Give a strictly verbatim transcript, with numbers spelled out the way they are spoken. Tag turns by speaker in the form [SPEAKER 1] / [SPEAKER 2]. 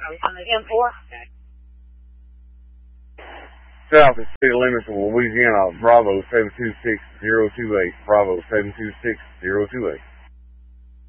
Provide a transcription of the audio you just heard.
[SPEAKER 1] M four.
[SPEAKER 2] South of city limits of Louisiana, Bravo seven two six zero two eight, Bravo seven two six zero two eight.